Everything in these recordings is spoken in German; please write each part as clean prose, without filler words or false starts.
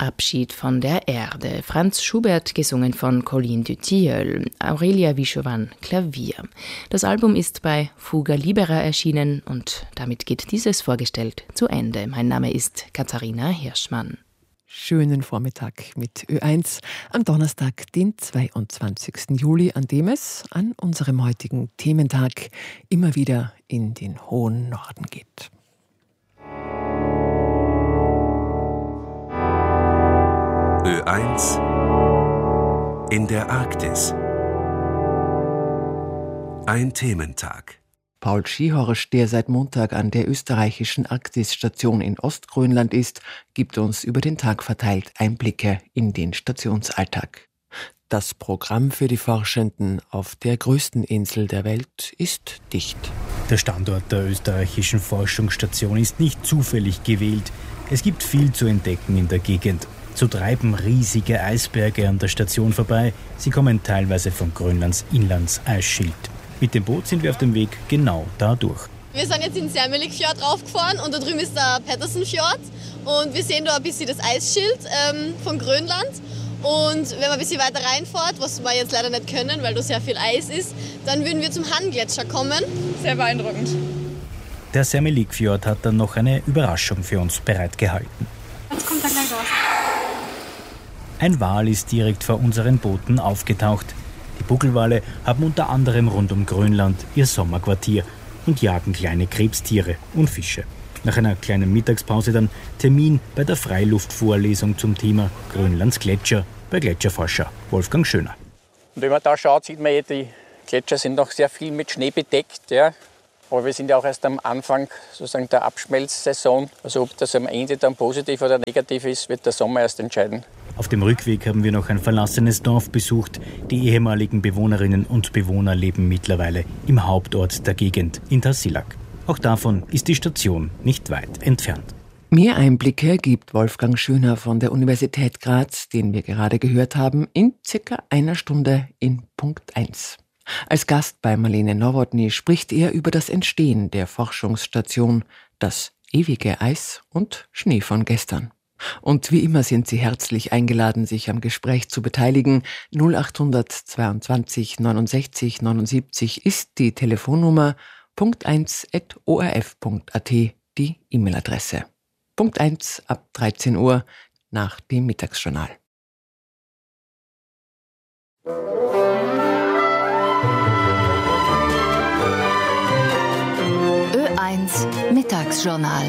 Abschied von der Erde. Franz Schubert, gesungen von Colline Dutilleul. Aurelia Wischowan, Klavier. Das Album ist bei Fuga Libera erschienen und damit geht dieses vorgestellt zu Ende. Mein Name ist Katharina Hirschmann. Schönen Vormittag mit Ö1 am Donnerstag, den 22. Juli, an dem es an unserem heutigen Thementag immer wieder in den hohen Norden geht. Ö1 in der Arktis. Ein Thementag. Paul Schihorsch, der seit Montag an der österreichischen Arktis-Station in Ostgrönland ist, gibt uns über den Tag verteilt Einblicke in den Stationsalltag. Das Programm für die Forschenden auf der größten Insel der Welt ist dicht. Der Standort der österreichischen Forschungsstation ist nicht zufällig gewählt. Es gibt viel zu entdecken in der Gegend. So treiben riesige Eisberge an der Station vorbei. Sie kommen teilweise von Grönlands Inlandseisschild. Mit dem Boot sind wir auf dem Weg genau dadurch. Wir sind jetzt in den Sermelik-Fjord raufgefahren und da drüben ist der Patterson-Fjord. Und wir sehen da ein bisschen das Eisschild von Grönland. Und wenn man ein bisschen weiter reinfährt, was wir jetzt leider nicht können, weil da sehr viel Eis ist, dann würden wir zum Han-Gletscher kommen. Sehr beeindruckend. Der Sermelik-Fjord hat dann noch eine Überraschung für uns bereitgehalten. Jetzt kommt er gleich raus. Ein Wal ist direkt vor unseren Booten aufgetaucht. Die Buckelwale haben unter anderem rund um Grönland ihr Sommerquartier und jagen kleine Krebstiere und Fische. Nach einer kleinen Mittagspause dann Termin bei der Freiluftvorlesung zum Thema Grönlands Gletscher bei Gletscherforscher Wolfgang Schöner. Und wenn man da schaut, sieht man, die Gletscher sind noch sehr viel mit Schnee bedeckt. Ja. Aber wir sind ja auch erst am Anfang sozusagen der Abschmelzsaison. Also ob das am Ende dann positiv oder negativ ist, wird der Sommer erst entscheiden. Auf dem Rückweg haben wir noch ein verlassenes Dorf besucht. Die ehemaligen Bewohnerinnen und Bewohner leben mittlerweile im Hauptort der Gegend, in Tasiilaq. Auch davon ist die Station nicht weit entfernt. Mehr Einblicke gibt Wolfgang Schöner von der Universität Graz, den wir gerade gehört haben, in circa einer Stunde in Punkt 1. Als Gast bei Marlene Nowotny spricht er über das Entstehen der Forschungsstation, das ewige Eis und Schnee von gestern. Und wie immer sind Sie herzlich eingeladen, sich am Gespräch zu beteiligen. 0800 22 69 79 ist die Telefonnummer, punkt1@orf.at die E-Mail-Adresse. Punkt 1 ab 13 Uhr nach dem Mittagsjournal. Ö1 Mittagsjournal.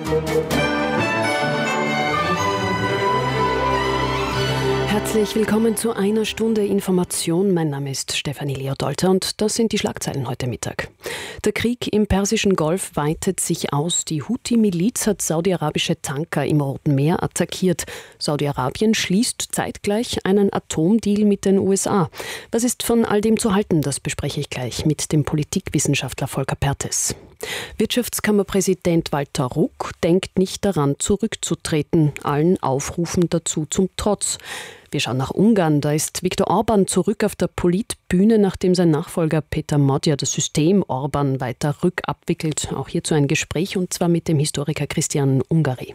Herzlich willkommen zu einer Stunde Information. Mein Name ist Stefanie Leodolter und das sind die Schlagzeilen heute Mittag. Der Krieg im Persischen Golf weitet sich aus. Die Houthi-Miliz hat saudi-arabische Tanker im Roten Meer attackiert. Saudi-Arabien schließt zeitgleich einen Atomdeal mit den USA. Was ist von all dem zu halten? Das bespreche ich gleich mit dem Politikwissenschaftler Volker Perthes. Wirtschaftskammerpräsident Walter Ruck denkt nicht daran, zurückzutreten, allen Aufrufen dazu zum Trotz. Wir schauen nach Ungarn, da ist Viktor Orbán zurück auf der Politbühne, nachdem sein Nachfolger Peter Magyar das System Orbán weiter rückabwickelt. Auch hierzu ein Gespräch, und zwar mit dem Historiker Christian Ungary.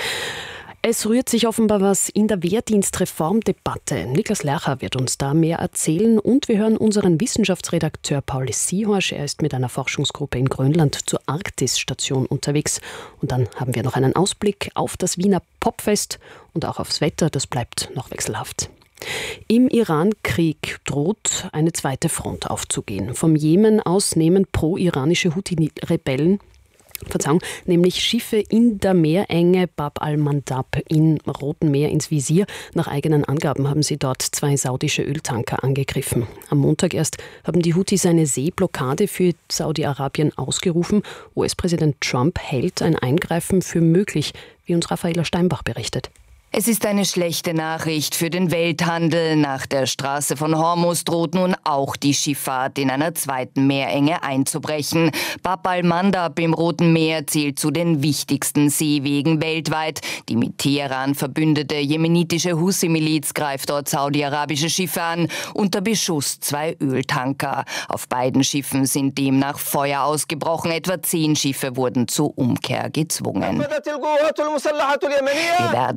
Es rührt sich offenbar was in der Wehrdienstreformdebatte. Niklas Lercher wird uns da mehr erzählen und wir hören unseren Wissenschaftsredakteur Paul Schihorsch. Er ist mit einer Forschungsgruppe in Grönland zur Arktis-Station unterwegs. Und dann haben wir noch einen Ausblick auf das Wiener Popfest und auch aufs Wetter. Das bleibt noch wechselhaft. Im Iran-Krieg droht eine zweite Front aufzugehen. Vom Jemen aus nehmen pro-iranische Houthi-Rebellen nämlich Schiffe in der Meerenge Bab al-Mandab im Roten Meer ins Visier. Nach eigenen Angaben haben sie dort 2 saudische Öltanker angegriffen. Am Montag erst haben die Houthis eine Seeblockade für Saudi-Arabien ausgerufen. US-Präsident Trump hält ein Eingreifen für möglich, wie uns Raffaela Steinbach berichtet. Es ist eine schlechte Nachricht für den Welthandel. Nach der Straße von Hormuz droht nun auch die Schifffahrt in einer zweiten Meerenge einzubrechen. Bab al-Mandab im Roten Meer zählt zu den wichtigsten Seewegen weltweit. Die mit Teheran verbündete jemenitische Houthi-Miliz greift dort saudi-arabische Schiffe an. Unter Beschuss 2 Öltanker. Auf beiden Schiffen sind demnach Feuer ausgebrochen. Etwa 10 Schiffe wurden zur Umkehr gezwungen. Wir werden auf jeden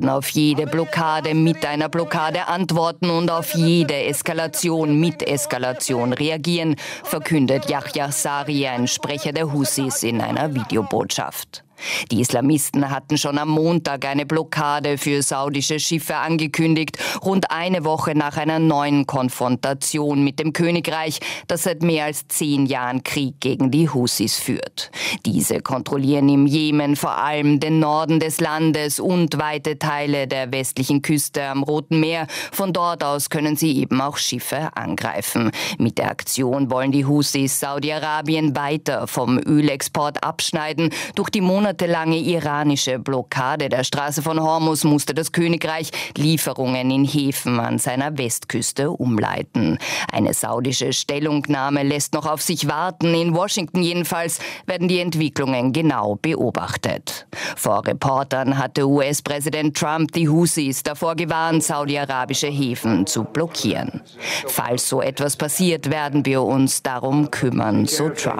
jede Blockade mit einer Blockade antworten und auf jede Eskalation mit Eskalation reagieren, verkündet Yahya Sari, ein Sprecher der Houthis, in einer Videobotschaft. Die Islamisten hatten schon am Montag eine Blockade für saudische Schiffe angekündigt, rund eine Woche nach einer neuen Konfrontation mit dem Königreich, das seit mehr als 10 Jahren Krieg gegen die Houthis führt. Diese kontrollieren im Jemen vor allem den Norden des Landes und weite Teile der westlichen Küste am Roten Meer. Von dort aus können sie eben auch Schiffe angreifen. Mit der Aktion wollen die Houthis Saudi-Arabien weiter vom Ölexport abschneiden. Durch die monatelange iranische Blockade der Straße von Hormuz musste das Königreich Lieferungen in Häfen an seiner Westküste umleiten. Eine saudische Stellungnahme lässt noch auf sich warten. In Washington jedenfalls werden die Entwicklungen genau beobachtet. Vor Reportern hatte US-Präsident Trump die Houthis davor gewarnt, saudi-arabische Häfen zu blockieren. Falls so etwas passiert, werden wir uns darum kümmern, so Trump.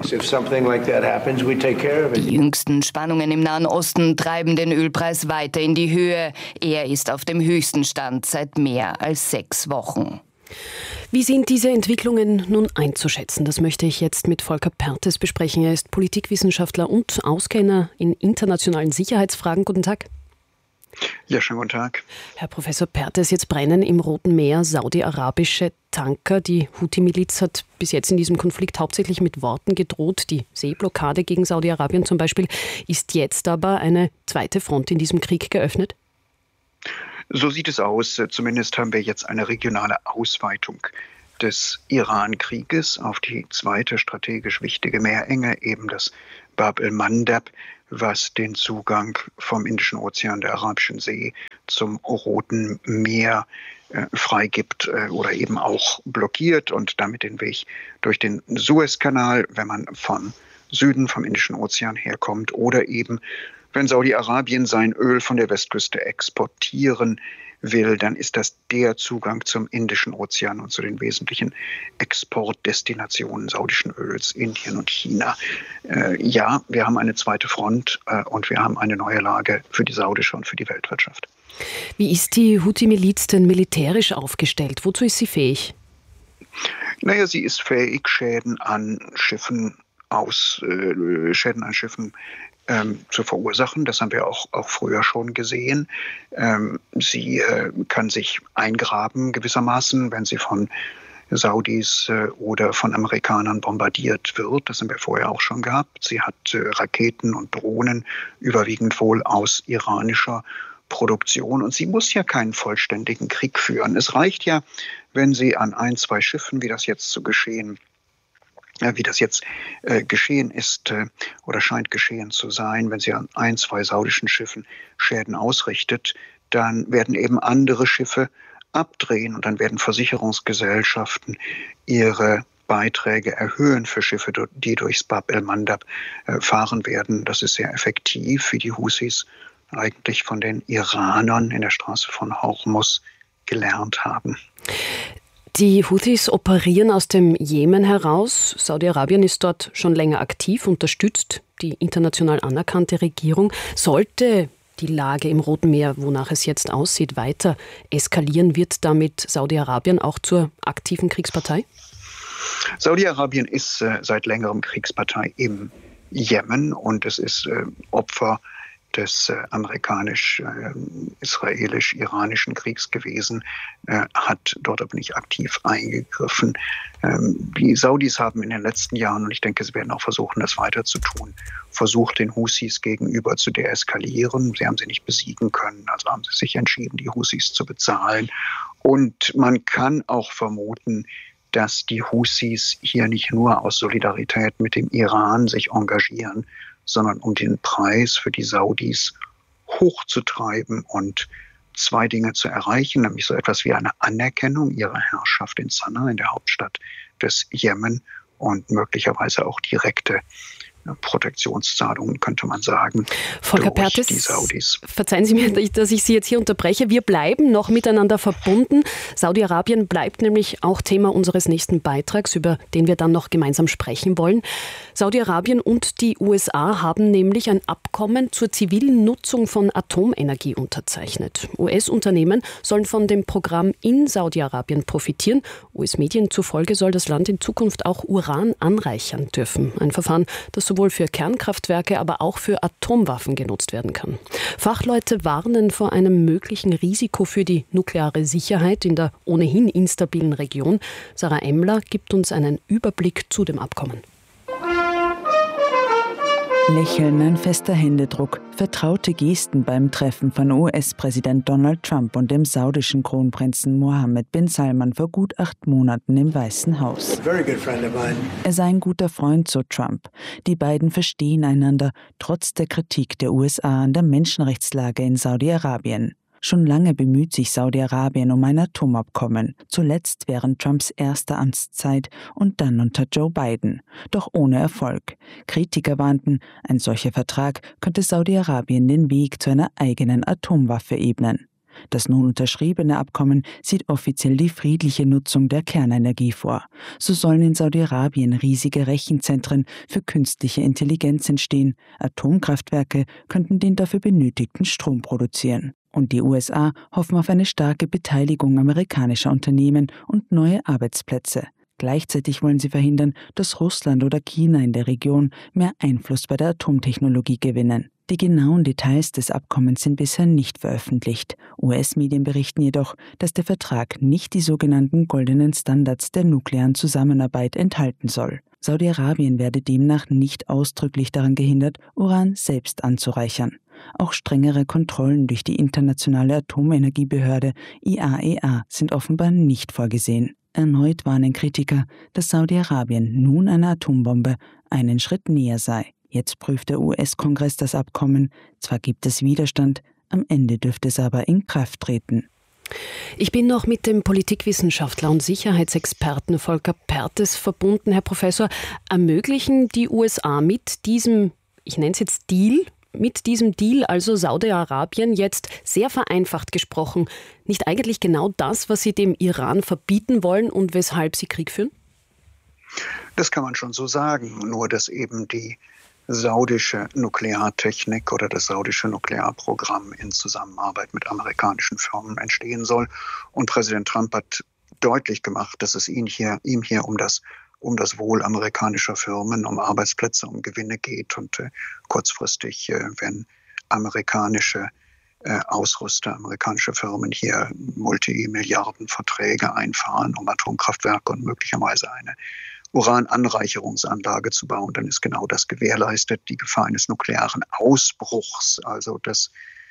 Die jüngsten Spannungen im Nahen Osten treiben den Ölpreis weiter in die Höhe. Er ist auf dem höchsten Stand seit mehr als 6 Wochen. Wie sind diese Entwicklungen nun einzuschätzen? Das möchte ich jetzt mit Volker Perthes besprechen. Er ist Politikwissenschaftler und Auskenner in internationalen Sicherheitsfragen. Guten Tag. Ja, schönen guten Tag. Herr Professor Perthes, jetzt brennen im Roten Meer saudi-arabische Tanker. Die Houthi-Miliz hat bis jetzt in diesem Konflikt hauptsächlich mit Worten gedroht. Die Seeblockade gegen Saudi-Arabien zum Beispiel. Ist jetzt aber eine zweite Front in diesem Krieg geöffnet? So sieht es aus. Zumindest haben wir jetzt eine regionale Ausweitung des Iran-Krieges auf die zweite strategisch wichtige Meerenge, eben das Bab el-Mandab, was den Zugang vom Indischen Ozean, der Arabischen See, zum Roten Meer freigibt oder eben auch blockiert und damit den Weg durch den Suezkanal, wenn man vom Süden, vom Indischen Ozean herkommt, oder eben, wenn Saudi-Arabien sein Öl von der Westküste exportieren will, dann ist das der Zugang zum Indischen Ozean und zu den wesentlichen Exportdestinationen saudischen Öls, Indien und China. Ja, wir haben eine zweite Front und wir haben eine neue Lage für die saudische und für die Weltwirtschaft. Wie ist die Houthi-Miliz denn militärisch aufgestellt? Wozu ist sie fähig? Naja, sie ist fähig, Schäden an Schiffen zu verursachen. Das haben wir auch früher schon gesehen. Sie kann sich eingraben gewissermaßen, wenn sie von Saudis oder von Amerikanern bombardiert wird. Das haben wir vorher auch schon gehabt. Sie hat Raketen und Drohnen, überwiegend wohl aus iranischer Produktion. Und sie muss ja keinen vollständigen Krieg führen. Es reicht ja, wenn sie an 1, 2 Schiffen, wie das jetzt geschehen ist oder scheint geschehen zu sein, wenn sie an 1, 2 saudischen Schiffen Schäden ausrichtet, dann werden eben andere Schiffe abdrehen und dann werden Versicherungsgesellschaften ihre Beiträge erhöhen für Schiffe, die durchs Bab el-Mandab fahren werden. Das ist sehr effektiv, wie die Houthis eigentlich von den Iranern in der Straße von Hormuz gelernt haben. Die Houthis operieren aus dem Jemen heraus. Saudi-Arabien ist dort schon länger aktiv, unterstützt die international anerkannte Regierung. Sollte die Lage im Roten Meer, wonach es jetzt aussieht, weiter eskalieren, wird damit Saudi-Arabien auch zur aktiven Kriegspartei? Saudi-Arabien ist seit längerem Kriegspartei im Jemen und es ist Opfer des amerikanisch-israelisch-iranischen Kriegs gewesen, hat dort aber nicht aktiv eingegriffen. Die Saudis haben in den letzten Jahren, und ich denke, sie werden auch versuchen, das weiter zu tun, versucht, den Houthis gegenüber zu deeskalieren. Sie haben sie nicht besiegen können, also haben sie sich entschieden, die Houthis zu bezahlen. Und man kann auch vermuten, dass die Houthis hier nicht nur aus Solidarität mit dem Iran sich engagieren, sondern um den Preis für die Saudis hochzutreiben und 2 Dinge zu erreichen, nämlich so etwas wie eine Anerkennung ihrer Herrschaft in Sanaa, in der Hauptstadt des Jemen, und möglicherweise auch direkte Protektionszahlungen, könnte man sagen, Volker durch Perthes, die Saudis. Verzeihen Sie mir, dass ich Sie jetzt hier unterbreche. Wir bleiben noch miteinander verbunden. Saudi-Arabien bleibt nämlich auch Thema unseres nächsten Beitrags, über den wir dann noch gemeinsam sprechen wollen. Saudi-Arabien und die USA haben nämlich ein Abkommen zur zivilen Nutzung von Atomenergie unterzeichnet. US-Unternehmen sollen von dem Programm in Saudi-Arabien profitieren. US-Medien zufolge soll das Land in Zukunft auch Uran anreichern dürfen. Ein Verfahren, das sowohl für Kernkraftwerke, aber auch für Atomwaffen genutzt werden kann. Fachleute warnen vor einem möglichen Risiko für die nukleare Sicherheit in der ohnehin instabilen Region. Sarah Emmler gibt uns einen Überblick zu dem Abkommen. Lächeln, ein fester Händedruck, vertraute Gesten beim Treffen von US-Präsident Donald Trump und dem saudischen Kronprinzen Mohammed bin Salman vor gut 8 Monaten im Weißen Haus. Er sei ein guter Freund, so Trump. Die beiden verstehen einander, trotz der Kritik der USA an der Menschenrechtslage in Saudi-Arabien. Schon lange bemüht sich Saudi-Arabien um ein Atomabkommen, zuletzt während Trumps erster Amtszeit und dann unter Joe Biden. Doch ohne Erfolg. Kritiker warnten, ein solcher Vertrag könnte Saudi-Arabien den Weg zu einer eigenen Atomwaffe ebnen. Das nun unterschriebene Abkommen sieht offiziell die friedliche Nutzung der Kernenergie vor. So sollen in Saudi-Arabien riesige Rechenzentren für künstliche Intelligenz entstehen. Atomkraftwerke könnten den dafür benötigten Strom produzieren. Und die USA hoffen auf eine starke Beteiligung amerikanischer Unternehmen und neue Arbeitsplätze. Gleichzeitig wollen sie verhindern, dass Russland oder China in der Region mehr Einfluss bei der Atomtechnologie gewinnen. Die genauen Details des Abkommens sind bisher nicht veröffentlicht. US-Medien berichten jedoch, dass der Vertrag nicht die sogenannten goldenen Standards der nuklearen Zusammenarbeit enthalten soll. Saudi-Arabien werde demnach nicht ausdrücklich daran gehindert, Uran selbst anzureichern. Auch strengere Kontrollen durch die Internationale Atomenergiebehörde IAEA sind offenbar nicht vorgesehen. Erneut warnen Kritiker, dass Saudi-Arabien nun einer Atombombe einen Schritt näher sei. Jetzt prüft der US-Kongress das Abkommen. Zwar gibt es Widerstand, am Ende dürfte es aber in Kraft treten. Ich bin noch mit dem Politikwissenschaftler und Sicherheitsexperten Volker Perthes verbunden. Herr Professor, ermöglichen die USA mit diesem, ich nenne es jetzt Deal, also Saudi-Arabien jetzt sehr vereinfacht gesprochen, nicht eigentlich genau das, was sie dem Iran verbieten wollen und weshalb sie Krieg führen? Das kann man schon so sagen, nur dass eben die saudische Nukleartechnik oder das saudische Nuklearprogramm in Zusammenarbeit mit amerikanischen Firmen entstehen soll. Und Präsident Trump hat deutlich gemacht, dass es ihm hier um das Wohl amerikanischer Firmen, um Arbeitsplätze, um Gewinne geht. Und kurzfristig, wenn amerikanische Ausrüster, amerikanische Firmen hier Multimilliardenverträge einfahren, um Atomkraftwerke und möglicherweise eine Urananreicherungsanlage zu bauen, dann ist genau das gewährleistet, die Gefahr eines nuklearen Ausbruchs, also dass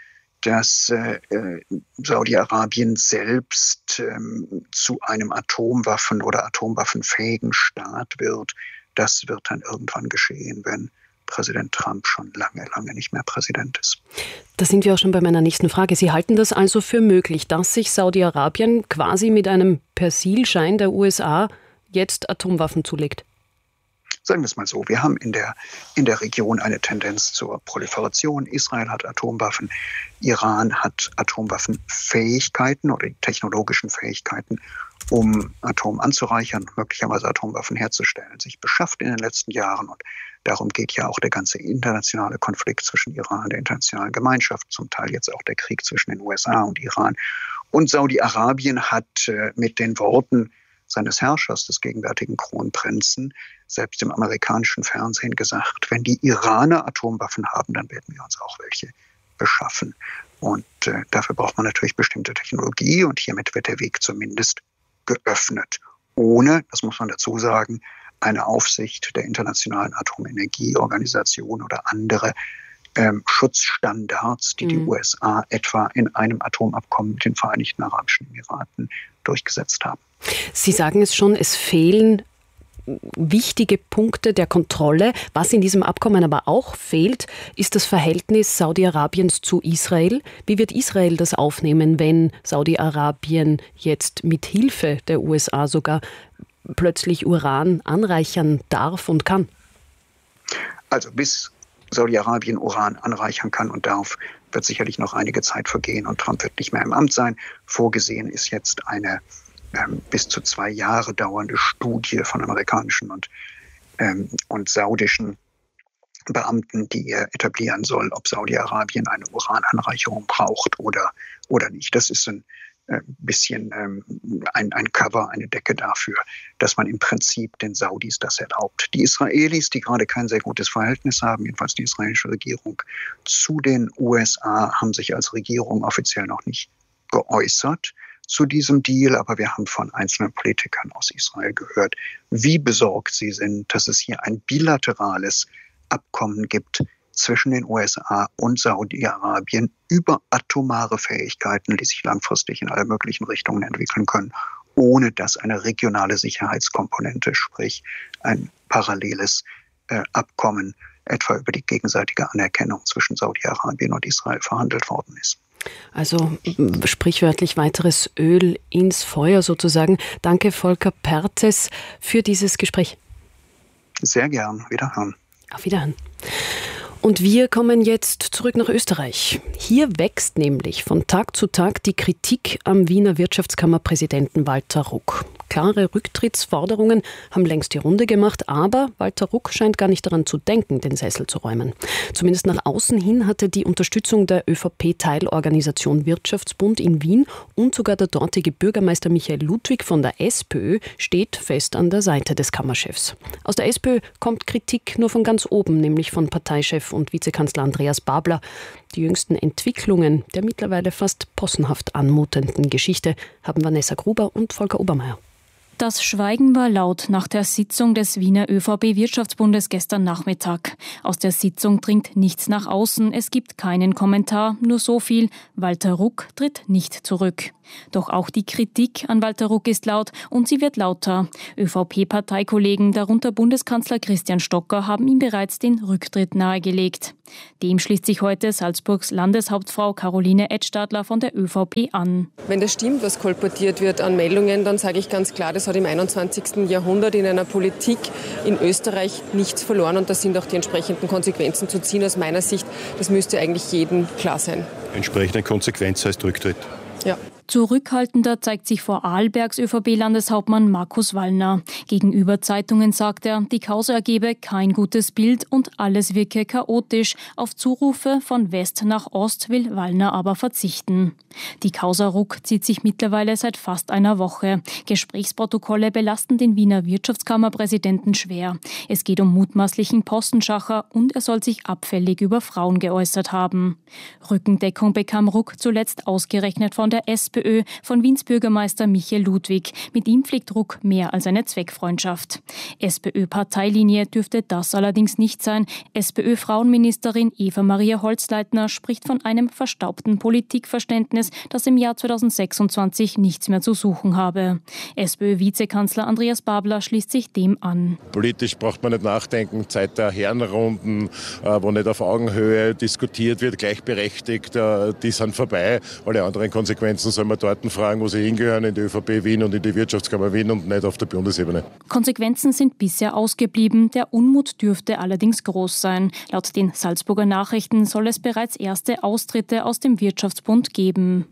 Saudi-Arabien selbst zu einem Atomwaffen- oder atomwaffenfähigen Staat wird. Das wird dann irgendwann geschehen, wenn Präsident Trump schon lange nicht mehr Präsident ist. Da sind wir auch schon bei meiner nächsten Frage. Sie halten das also für möglich, dass sich Saudi-Arabien quasi mit einem Persilschein der USA jetzt Atomwaffen zulegt? Sagen wir es mal so, wir haben in der Region eine Tendenz zur Proliferation. Israel hat Atomwaffen, Iran hat Atomwaffenfähigkeiten oder die technologischen Fähigkeiten, um Atom anzureichern, möglicherweise Atomwaffen herzustellen, sich beschafft in den letzten Jahren. Und darum geht ja auch der ganze internationale Konflikt zwischen Iran und der internationalen Gemeinschaft, zum Teil jetzt auch der Krieg zwischen den USA und Iran. Und Saudi-Arabien hat mit den Worten seines Herrschers, des gegenwärtigen Kronprinzen, selbst im amerikanischen Fernsehen gesagt, wenn die Iraner Atomwaffen haben, dann werden wir uns auch welche beschaffen. Und dafür braucht man natürlich bestimmte Technologie und hiermit wird der Weg zumindest geöffnet. Ohne, das muss man dazu sagen, eine Aufsicht der Internationalen Atomenergieorganisation oder andere Schutzstandards, die die USA etwa in einem Atomabkommen mit den Vereinigten Arabischen Emiraten durchgesetzt haben. Sie sagen es schon, es fehlen wichtige Punkte der Kontrolle. Was in diesem Abkommen aber auch fehlt, ist das Verhältnis Saudi-Arabiens zu Israel. Wie wird Israel das aufnehmen, wenn Saudi-Arabien jetzt mit Hilfe der USA sogar plötzlich Uran anreichern darf und kann? Also bis Saudi-Arabien Uran anreichern kann, und darauf wird sicherlich noch einige Zeit vergehen und Trump wird nicht mehr im Amt sein. Vorgesehen ist jetzt eine bis zu 2 Jahre dauernde Studie von amerikanischen und saudischen Beamten, die etablieren soll, ob Saudi-Arabien eine Urananreicherung braucht oder nicht. Das ist ein bisschen ein Cover, eine Decke dafür, dass man im Prinzip den Saudis das erlaubt. Die Israelis, die gerade kein sehr gutes Verhältnis haben, jedenfalls die israelische Regierung, zu den USA, haben sich als Regierung offiziell noch nicht geäußert zu diesem Deal, aber wir haben von einzelnen Politikern aus Israel gehört, wie besorgt sie sind, dass es hier ein bilaterales Abkommen gibt zwischen den USA und Saudi-Arabien über atomare Fähigkeiten, die sich langfristig in alle möglichen Richtungen entwickeln können, ohne dass eine regionale Sicherheitskomponente, sprich ein paralleles Abkommen, etwa über die gegenseitige Anerkennung zwischen Saudi-Arabien und Israel verhandelt worden ist. Also sprichwörtlich weiteres Öl ins Feuer sozusagen. Danke, Volker Perthes, für dieses Gespräch. Sehr gern. Wiederhören. Auf Wiederhören. Und wir kommen jetzt zurück nach Österreich. Hier wächst nämlich von Tag zu Tag die Kritik am Wiener Wirtschaftskammerpräsidenten Walter Ruck. Klare Rücktrittsforderungen haben längst die Runde gemacht, aber Walter Ruck scheint gar nicht daran zu denken, den Sessel zu räumen. Zumindest nach außen hin hatte die Unterstützung der ÖVP-Teilorganisation Wirtschaftsbund in Wien und sogar der dortige Bürgermeister Michael Ludwig von der SPÖ steht fest an der Seite des Kammerchefs. Aus der SPÖ kommt Kritik nur von ganz oben, nämlich von Parteichef und Vizekanzler Andreas Babler. Die jüngsten Entwicklungen der mittlerweile fast possenhaft anmutenden Geschichte haben Vanessa Gruber und Volker Obermeier. Das Schweigen war laut nach der Sitzung des Wiener ÖVP-Wirtschaftsbundes gestern Nachmittag. Aus der Sitzung dringt nichts nach außen, es gibt keinen Kommentar, nur so viel: Walter Ruck tritt nicht zurück. Doch auch die Kritik an Walter Ruck ist laut und sie wird lauter. ÖVP-Parteikollegen, darunter Bundeskanzler Christian Stocker, haben ihm bereits den Rücktritt nahegelegt. Dem schließt sich heute Salzburgs Landeshauptfrau Caroline Edstadler von der ÖVP an. Wenn das stimmt, was kolportiert wird an Meldungen, dann sage ich ganz klar, das hat im 21. Jahrhundert in einer Politik in Österreich nichts verloren und da sind auch die entsprechenden Konsequenzen zu ziehen aus meiner Sicht. Das müsste eigentlich jedem klar sein. Entsprechende Konsequenz heißt Rücktritt. Ja. Zurückhaltender zeigt sich vor Arlbergs ÖVP-Landeshauptmann Markus Wallner. Gegenüber Zeitungen sagt er, die Causa ergebe kein gutes Bild und alles wirke chaotisch. Auf Zurufe von West nach Ost will Wallner aber verzichten. Die Causa Ruck zieht sich mittlerweile seit fast einer Woche. Gesprächsprotokolle belasten den Wiener Wirtschaftskammerpräsidenten schwer. Es geht um mutmaßlichen Postenschacher und er soll sich abfällig über Frauen geäußert haben. Rückendeckung bekam Ruck zuletzt ausgerechnet von der SPÖ, von Wiens Bürgermeister Michael Ludwig. Mit ihm pflegt Ruck mehr als eine Zweckfreundschaft. SPÖ-Parteilinie dürfte das allerdings nicht sein. SPÖ-Frauenministerin Eva-Maria Holzleitner spricht von einem verstaubten Politikverständnis, das im Jahr 2026 nichts mehr zu suchen habe. SPÖ-Vizekanzler Andreas Babler schließt sich dem an. Politisch braucht man nicht nachdenken. Zeit der Herrenrunden, wo nicht auf Augenhöhe diskutiert wird, gleichberechtigt, die sind vorbei. Alle anderen Konsequenzen soll man dort fragen, wo sie hingehören, in die ÖVP Wien und in die Wirtschaftskammer Wien und nicht auf der Bundesebene. Konsequenzen sind bisher ausgeblieben. Der Unmut dürfte allerdings groß sein. Laut den Salzburger Nachrichten soll es bereits erste Austritte aus dem Wirtschaftsbund geben.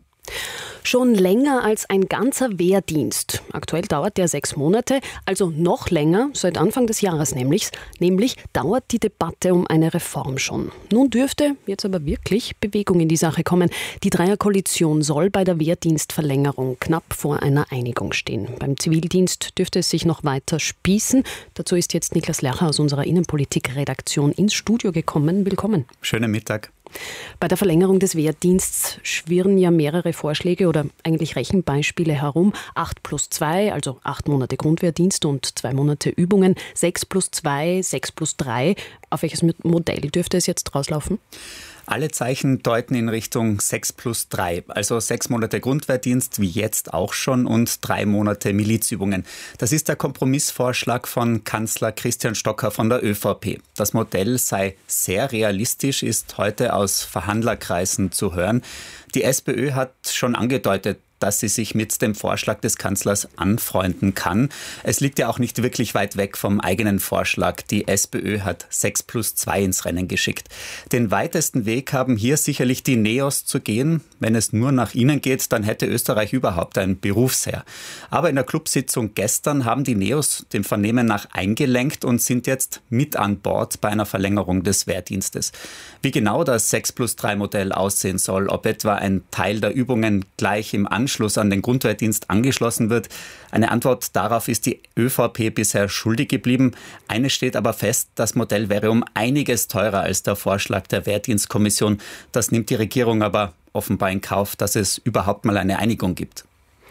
Schon länger als ein ganzer Wehrdienst. Aktuell dauert der 6 Monate, also noch länger, seit Anfang des Jahres nämlich dauert die Debatte um eine Reform schon. Nun dürfte jetzt aber wirklich Bewegung in die Sache kommen. Die Dreierkoalition soll bei der Wehrdienstverlängerung knapp vor einer Einigung stehen. Beim Zivildienst dürfte es sich noch weiter spießen. Dazu ist jetzt Niklas Lercher aus unserer Innenpolitik-Redaktion ins Studio gekommen. Willkommen. Schönen Mittag. Bei der Verlängerung des Wehrdienstes schwirren ja mehrere Vorschläge oder eigentlich Rechenbeispiele herum. 8+2, also 8 Monate Grundwehrdienst und 2 Monate Übungen. 6+2, 6+3. Auf welches Modell dürfte es jetzt rauslaufen? Alle Zeichen deuten in Richtung 6+3, also 6 Monate Grundwehrdienst, wie jetzt auch schon, und 3 Monate Milizübungen. Das ist der Kompromissvorschlag von Kanzler Christian Stocker von der ÖVP. Das Modell sei sehr realistisch, ist heute aus Verhandlerkreisen zu hören. Die SPÖ hat schon angedeutet, dass sie sich mit dem Vorschlag des Kanzlers anfreunden kann. Es liegt ja auch nicht wirklich weit weg vom eigenen Vorschlag. Die SPÖ hat 6+2 ins Rennen geschickt. Den weitesten Weg haben hier sicherlich die NEOS zu gehen. Wenn es nur nach ihnen geht, dann hätte Österreich überhaupt ein Berufsheer. Aber in der Clubsitzung gestern haben die NEOS dem Vernehmen nach eingelenkt und sind jetzt mit an Bord bei einer Verlängerung des Wehrdienstes. Wie genau das 6+3-Modell aussehen soll, ob etwa ein Teil der Übungen gleich im Anschluss an den Grundwehrdienst angeschlossen wird, eine Antwort darauf ist die ÖVP bisher schuldig geblieben. Eines steht aber fest, das Modell wäre um einiges teurer als der Vorschlag der Wehrdienstkommission. Das nimmt die Regierung aber offenbar in Kauf, dass es überhaupt mal eine Einigung gibt.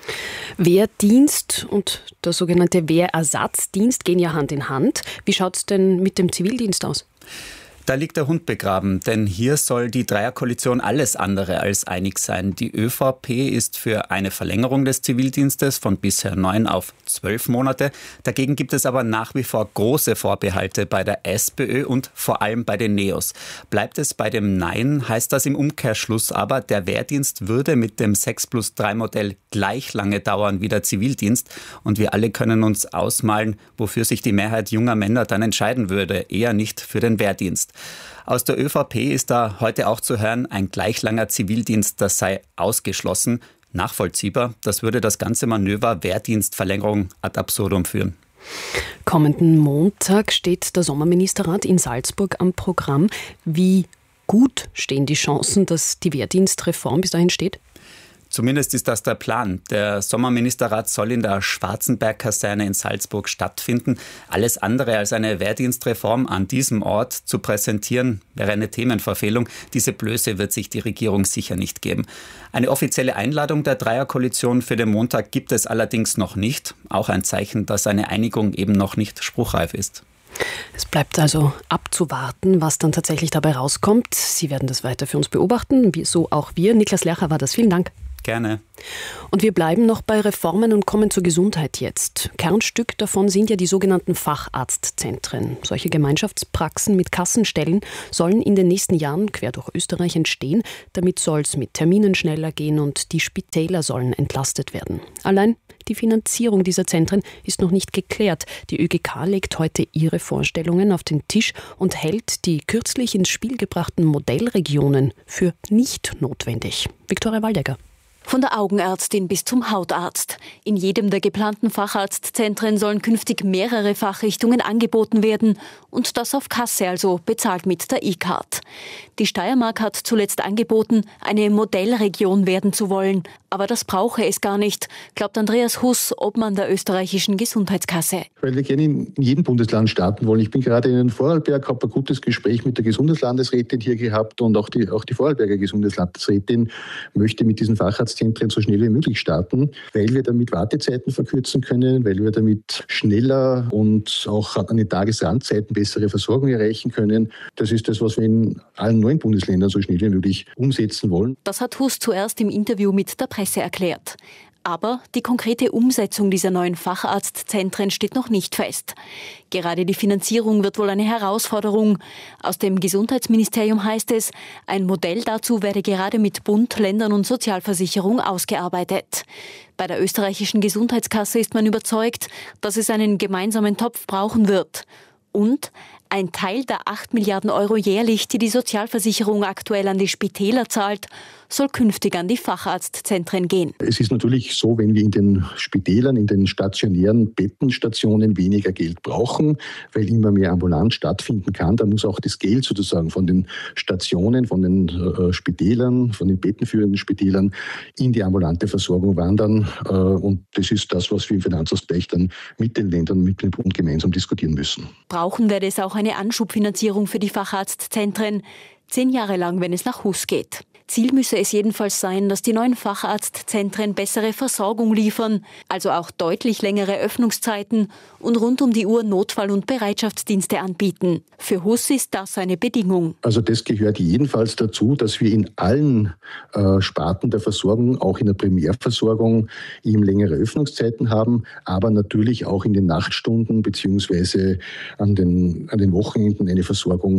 Wehrdienst und der sogenannte Wehrersatzdienst gehen ja Hand in Hand. Wie schaut es denn mit dem Zivildienst aus? Da liegt der Hund begraben, denn hier soll die Dreierkoalition alles andere als einig sein. Die ÖVP ist für eine Verlängerung des Zivildienstes von bisher 9 auf 12 Monate. Dagegen gibt es aber nach wie vor große Vorbehalte bei der SPÖ und vor allem bei den NEOS. Bleibt es bei dem Nein, heißt das im Umkehrschluss aber, der Wehrdienst würde mit dem 6+3-Modell gleich lange dauern wie der Zivildienst. Und wir alle können uns ausmalen, wofür sich die Mehrheit junger Männer dann entscheiden würde, eher nicht für den Wehrdienst. Aus der ÖVP ist da heute auch zu hören, ein gleich langer Zivildienst, das sei ausgeschlossen. Nachvollziehbar, das würde das ganze Manöver Wehrdienstverlängerung ad absurdum führen. Kommenden Montag steht der Sommerministerrat in Salzburg am Programm. Wie gut stehen die Chancen, dass die Wehrdienstreform bis dahin steht? Zumindest ist das der Plan. Der Sommerministerrat soll in der Schwarzenberg-Kaserne in Salzburg stattfinden. Alles andere als eine Wehrdienstreform an diesem Ort zu präsentieren, wäre eine Themenverfehlung. Diese Blöße wird sich die Regierung sicher nicht geben. Eine offizielle Einladung der Dreierkoalition für den Montag gibt es allerdings noch nicht. Auch ein Zeichen, dass eine Einigung eben noch nicht spruchreif ist. Es bleibt also abzuwarten, was dann tatsächlich dabei rauskommt. Sie werden das weiter für uns beobachten, so auch wir. Niklas Lercher war das. Vielen Dank. Gerne. Und wir bleiben noch bei Reformen und kommen zur Gesundheit jetzt. Kernstück davon sind ja die sogenannten Facharztzentren. Solche Gemeinschaftspraxen mit Kassenstellen sollen in den nächsten Jahren quer durch Österreich entstehen. Damit soll es mit Terminen schneller gehen und die Spitäler sollen entlastet werden. Allein die Finanzierung dieser Zentren ist noch nicht geklärt. Die ÖGK legt heute ihre Vorstellungen auf den Tisch und hält die kürzlich ins Spiel gebrachten Modellregionen für nicht notwendig. Viktoria Waldecker. Von der Augenärztin bis zum Hautarzt. In jedem der geplanten Facharztzentren sollen künftig mehrere Fachrichtungen angeboten werden und das auf Kasse, also bezahlt mit der E-Card. Die Steiermark hat zuletzt angeboten, eine Modellregion werden zu wollen. Aber das brauche es gar nicht, glaubt Andreas Huss, Obmann der österreichischen Gesundheitskasse. Weil wir gerne in jedem Bundesland starten wollen. Ich bin gerade in Vorarlberg, habe ein gutes Gespräch mit der Gesundheitslandesrätin hier gehabt und auch die Vorarlberger Gesundheitslandesrätin möchte mit diesen Facharztzentren so schnell wie möglich starten, weil wir damit Wartezeiten verkürzen können, weil wir damit schneller und auch an den Tagesrandzeiten bessere Versorgung erreichen können. Das ist das, was wir in allen 9 Bundesländern so schnell wie möglich umsetzen wollen. Das hat Huss zuerst im Interview mit der Presse erklärt. Aber die konkrete Umsetzung dieser neuen Facharztzentren steht noch nicht fest. Gerade die Finanzierung wird wohl eine Herausforderung. Aus dem Gesundheitsministerium heißt es, ein Modell dazu werde gerade mit Bund, Ländern und Sozialversicherung ausgearbeitet. Bei der österreichischen Gesundheitskasse ist man überzeugt, dass es einen gemeinsamen Topf brauchen wird. Und ein Teil der 8 Milliarden Euro jährlich, die die Sozialversicherung aktuell an die Spitäler zahlt, soll künftig an die Facharztzentren gehen. Es ist natürlich so, wenn wir in den Spitälern, in den stationären Bettenstationen weniger Geld brauchen, weil immer mehr ambulant stattfinden kann, dann muss auch das Geld sozusagen von den Stationen, von den Spitälern, von den bettenführenden Spitälern in die ambulante Versorgung wandern. Und das ist das, was wir im Finanzausgleich dann mit den Ländern, mit dem Bund gemeinsam diskutieren müssen. Brauchen werde es auch eine Anschubfinanzierung für die Facharztzentren. 10 Jahre lang, wenn es nach Huss geht. Ziel müsse es jedenfalls sein, dass die neuen Facharztzentren bessere Versorgung liefern, also auch deutlich längere Öffnungszeiten und rund um die Uhr Notfall- und Bereitschaftsdienste anbieten. Für Huss ist das eine Bedingung. Also das gehört jedenfalls dazu, dass wir in allen Sparten der Versorgung, auch in der Primärversorgung, eben längere Öffnungszeiten haben, aber natürlich auch in den Nachtstunden bzw. an den Wochenenden eine Versorgung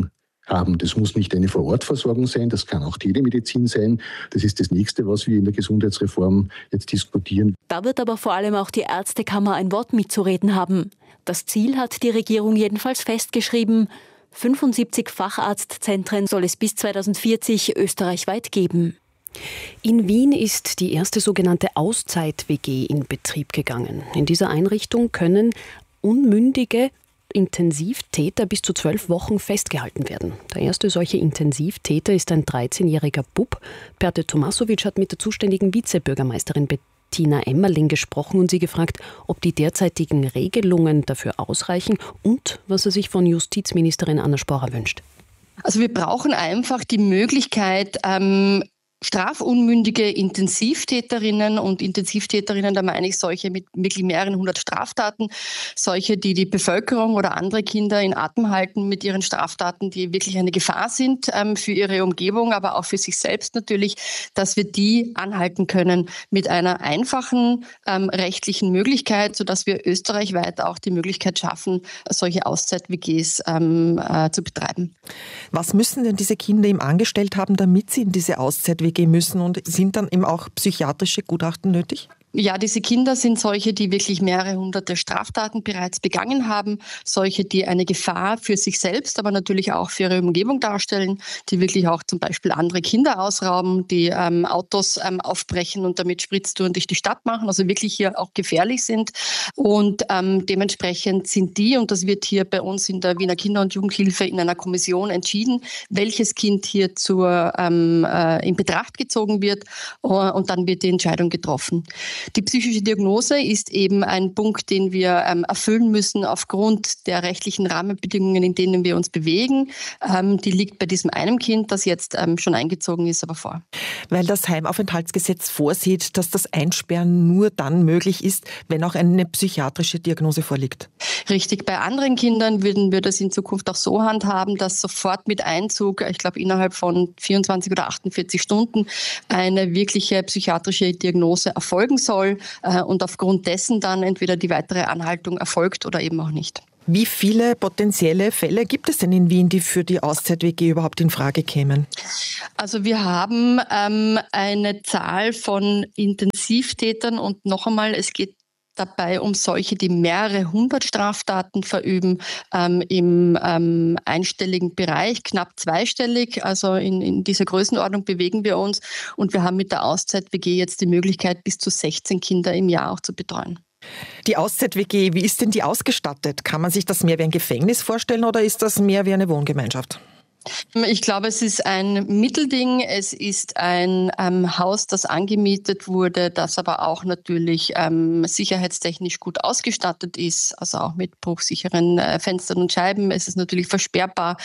haben. Das muss nicht eine Vorortversorgung sein, das kann auch Telemedizin sein. Das ist das Nächste, was wir in der Gesundheitsreform jetzt diskutieren. Da wird aber vor allem auch die Ärztekammer ein Wort mitzureden haben. Das Ziel hat die Regierung jedenfalls festgeschrieben. 75 Facharztzentren soll es bis 2040 österreichweit geben. In Wien ist die erste sogenannte Auszeit-WG in Betrieb gegangen. In dieser Einrichtung können unmündige Intensivtäter bis zu 12 Wochen festgehalten werden. Der erste solche Intensivtäter ist ein 13-jähriger Bub. Perte Tomasovic hat mit der zuständigen Vizebürgermeisterin Bettina Emmerling gesprochen und sie gefragt, ob die derzeitigen Regelungen dafür ausreichen und was er sich von Justizministerin Anna Sporer wünscht. Also wir brauchen einfach die Möglichkeit, strafunmündige Intensivtäterinnen und Intensivtäterinnen, da meine ich solche mit wirklich mehreren 100 Straftaten, solche, die die Bevölkerung oder andere Kinder in Atem halten mit ihren Straftaten, die wirklich eine Gefahr sind für ihre Umgebung, aber auch für sich selbst natürlich, dass wir die anhalten können mit einer einfachen rechtlichen Möglichkeit, sodass wir österreichweit auch die Möglichkeit schaffen, solche Auszeit-WGs zu betreiben. Was müssen denn diese Kinder eben angestellt haben, damit sie in diese Auszeit-WG müssen und sind dann eben auch psychiatrische Gutachten nötig? Ja, diese Kinder sind solche, die wirklich mehrere hunderte Straftaten bereits begangen haben, solche, die eine Gefahr für sich selbst, aber natürlich auch für ihre Umgebung darstellen, die wirklich auch zum Beispiel andere Kinder ausrauben, die Autos aufbrechen und damit Spritztouren durch die Stadt machen, also wirklich hier auch gefährlich sind. Und dementsprechend sind die, und das wird hier bei uns in der Wiener Kinder- und Jugendhilfe in einer Kommission entschieden, welches Kind hier in Betracht gezogen wird, und dann wird die Entscheidung getroffen. Die psychische Diagnose ist eben ein Punkt, den wir erfüllen müssen aufgrund der rechtlichen Rahmenbedingungen, in denen wir uns bewegen. Die liegt bei diesem einem Kind, das jetzt schon eingezogen ist, aber vor. Weil das Heimaufenthaltsgesetz vorsieht, dass das Einsperren nur dann möglich ist, wenn auch eine psychiatrische Diagnose vorliegt. Richtig. Bei anderen Kindern würden wir das in Zukunft auch so handhaben, dass sofort mit Einzug, ich glaube innerhalb von 24 oder 48 Stunden, eine wirkliche psychiatrische Diagnose erfolgen soll und aufgrund dessen dann entweder die weitere Anhaltung erfolgt oder eben auch nicht. Wie viele potenzielle Fälle gibt es denn in Wien, die für die Auszeit-WG überhaupt in Frage kämen? Also wir haben eine Zahl von Intensivtätern und noch einmal, es geht dabei um solche, die mehrere 100 Straftaten verüben, im einstelligen Bereich, knapp zweistellig. Also in dieser Größenordnung bewegen wir uns. Und wir haben mit der Auszeit-WG jetzt die Möglichkeit, bis zu 16 Kinder im Jahr auch zu betreuen. Die Auszeit-WG, wie ist denn die ausgestattet? Kann man sich das mehr wie ein Gefängnis vorstellen oder ist das mehr wie eine Wohngemeinschaft? Ich glaube, es ist ein Mittelding. Es ist ein Haus, das angemietet wurde, das aber auch natürlich sicherheitstechnisch gut ausgestattet ist, also auch mit bruchsicheren Fenstern und Scheiben. Es ist natürlich versperrbar.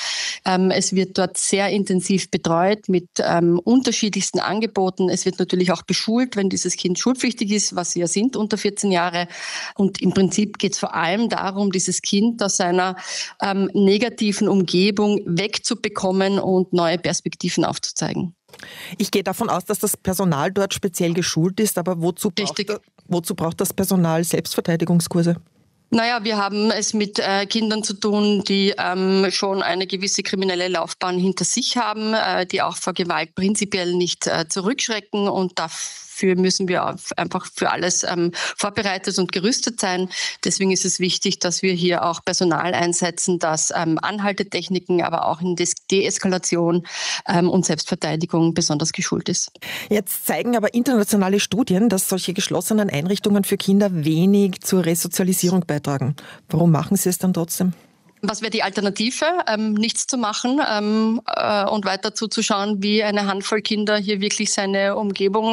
Es wird dort sehr intensiv betreut mit unterschiedlichsten Angeboten. Es wird natürlich auch beschult, wenn dieses Kind schulpflichtig ist, was sie ja sind, unter 14 Jahre. Und im Prinzip geht es vor allem darum, dieses Kind aus seiner negativen Umgebung wegzubekommen und neue Perspektiven aufzuzeigen. Ich gehe davon aus, dass das Personal dort speziell geschult ist, aber wozu braucht das Personal Selbstverteidigungskurse? Naja, wir haben es mit Kindern zu tun, die schon eine gewisse kriminelle Laufbahn hinter sich haben, die auch vor Gewalt prinzipiell nicht zurückschrecken, und dafür müssen wir einfach für alles vorbereitet und gerüstet sein. Deswegen ist es wichtig, dass wir hier auch Personal einsetzen, das Anhaltetechniken, aber auch in Deeskalation und Selbstverteidigung besonders geschult ist. Jetzt zeigen aber internationale Studien, dass solche geschlossenen Einrichtungen für Kinder wenig zur Resozialisierung beitragen. Warum machen sie es dann trotzdem? Was wäre die Alternative? Nichts zu machen und weiter zuzuschauen, wie eine Handvoll Kinder hier wirklich seine Umgebung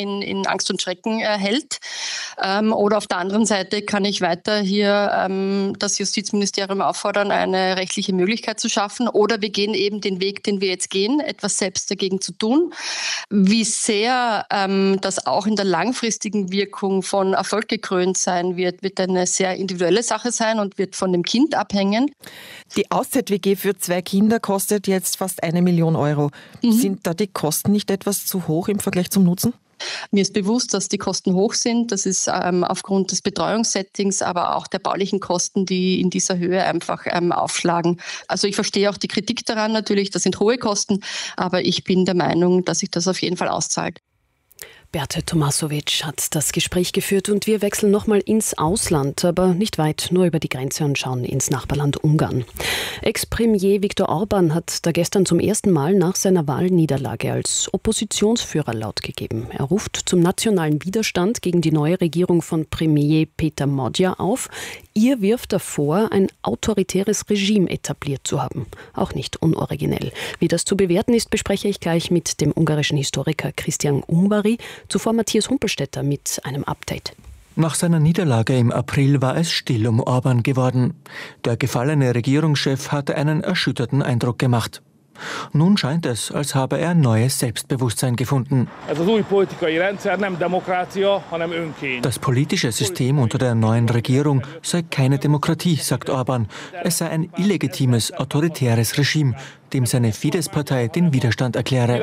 in Angst und Schrecken hält. Oder auf der anderen Seite kann ich weiter hier das Justizministerium auffordern, eine rechtliche Möglichkeit zu schaffen. Oder wir gehen eben den Weg, den wir jetzt gehen, etwas selbst dagegen zu tun. Wie sehr das auch in der langfristigen Wirkung von Erfolg gekrönt sein wird, wird eine sehr individuelle Sache sein und wird von dem Kind abhängen. Die Auszeit-WG für 2 Kinder kostet jetzt fast 1 Million Euro. Sind da die Kosten nicht etwas zu hoch im Vergleich zum Nutzen? Mir ist bewusst, dass die Kosten hoch sind. Das ist aufgrund des Betreuungssettings, aber auch der baulichen Kosten, die in dieser Höhe einfach aufschlagen. Also ich verstehe auch die Kritik daran natürlich, das sind hohe Kosten, aber ich bin der Meinung, dass sich das auf jeden Fall auszahlt. Berthe Tomasovic hat das Gespräch geführt und wir wechseln nochmal ins Ausland, aber nicht weit, nur über die Grenze und schauen ins Nachbarland Ungarn. Ex-Premier Viktor Orbán hat da gestern zum ersten Mal nach seiner Wahlniederlage als Oppositionsführer laut gegeben. Er ruft zum nationalen Widerstand gegen die neue Regierung von Premier Péter Magyar auf. Ihr wirft er vor, ein autoritäres Regime etabliert zu haben. Auch nicht unoriginell. Wie das zu bewerten ist, bespreche ich gleich mit dem ungarischen Historiker Christian Ungvari. Zuvor Matthias Humpelstädter mit einem Update. Nach seiner Niederlage im April war es still um Orbán geworden. Der gefallene Regierungschef hatte einen erschütterten Eindruck gemacht. Nun scheint es, als habe er neues Selbstbewusstsein gefunden. Das politische System unter der neuen Regierung sei keine Demokratie, sagt Orbán. Es sei ein illegitimes, autoritäres Regime, dem seine Fidesz-Partei den Widerstand erkläre.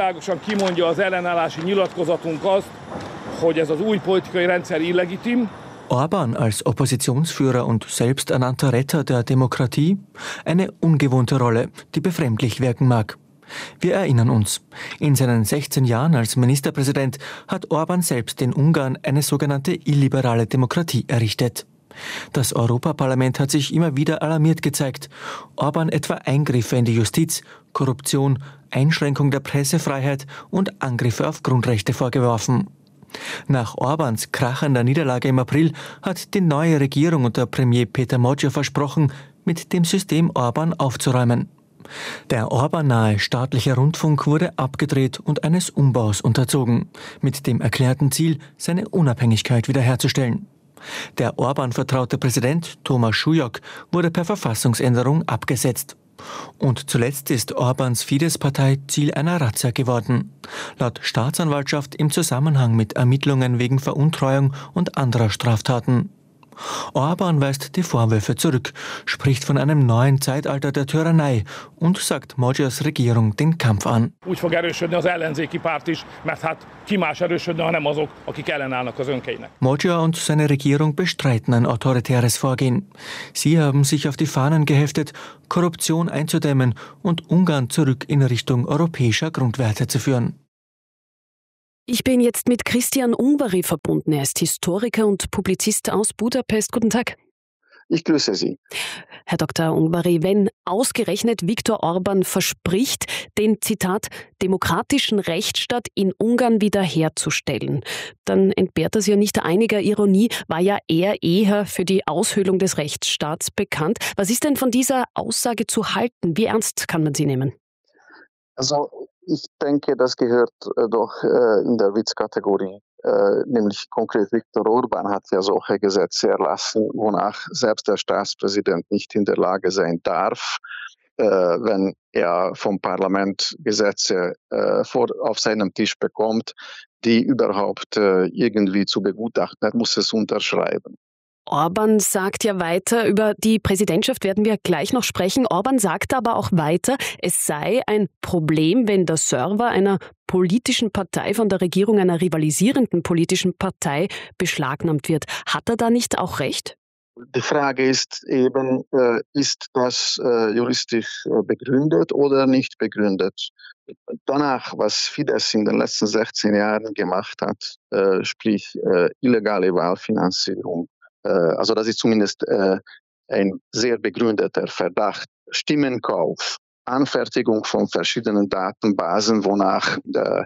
Orbán als Oppositionsführer und selbsternannter Retter der Demokratie? Eine ungewohnte Rolle, die befremdlich wirken mag. Wir erinnern uns, in seinen 16 Jahren als Ministerpräsident hat Orbán selbst in Ungarn eine sogenannte illiberale Demokratie errichtet. Das Europaparlament hat sich immer wieder alarmiert gezeigt. Orbán etwa Eingriffe in die Justiz, Korruption, Einschränkung der Pressefreiheit und Angriffe auf Grundrechte vorgeworfen. Nach Orbáns krachender Niederlage im April hat die neue Regierung unter Premier Péter Magyar versprochen, mit dem System Orbán aufzuräumen. Der Orbán-nahe staatliche Rundfunk wurde abgedreht und eines Umbaus unterzogen, mit dem erklärten Ziel, seine Unabhängigkeit wiederherzustellen. Der Orbán-vertraute Präsident Thomas Sujok wurde per Verfassungsänderung abgesetzt. Und zuletzt ist Orbáns Fidesz-Partei Ziel einer Razzia geworden. Laut Staatsanwaltschaft im Zusammenhang mit Ermittlungen wegen Veruntreuung und anderer Straftaten. Orbán weist die Vorwürfe zurück, spricht von einem neuen Zeitalter der Tyrannei und sagt Magyars Regierung den Kampf an. Magyar und seine Regierung bestreiten ein autoritäres Vorgehen. Sie haben sich auf die Fahnen geheftet, Korruption einzudämmen und Ungarn zurück in Richtung europäischer Grundwerte zu führen. Ich bin jetzt mit Christian Ungvari verbunden. Er ist Historiker und Publizist aus Budapest. Guten Tag. Ich grüße Sie. Herr Dr. Ungvari, wenn ausgerechnet Viktor Orbán verspricht, den, Zitat, demokratischen Rechtsstaat in Ungarn wiederherzustellen, dann entbehrt das ja nicht einiger Ironie, war ja er eher für die Aushöhlung des Rechtsstaats bekannt. Was ist denn von dieser Aussage zu halten? Wie ernst kann man sie nehmen? Also ich denke, das gehört doch in der Witzkategorie. Nämlich konkret Viktor Orbán hat ja solche Gesetze erlassen, wonach selbst der Staatspräsident nicht in der Lage sein darf, wenn er vom Parlament Gesetze auf seinem Tisch bekommt, die überhaupt irgendwie zu begutachten. Er muss es unterschreiben. Orbán sagt ja weiter, über die Präsidentschaft werden wir gleich noch sprechen. Orbán sagt aber auch weiter, es sei ein Problem, wenn der Server einer politischen Partei von der Regierung einer rivalisierenden politischen Partei beschlagnahmt wird. Hat er da nicht auch recht? Die Frage ist eben, ist das juristisch begründet oder nicht begründet? Danach, was Fidesz in den letzten 16 Jahren gemacht hat, sprich illegale Wahlfinanzierung, also das ist zumindest ein sehr begründeter Verdacht. Stimmenkauf, Anfertigung von verschiedenen Datenbasen, wonach